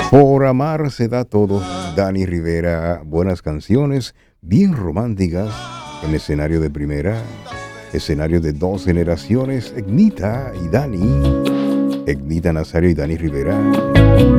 Por amar se da todo. Dani Rivera, buenas canciones, bien románticas, en escenario de primera, escenario de dos generaciones, Egnita y Dani, Egnita Nazario y Dani Rivera.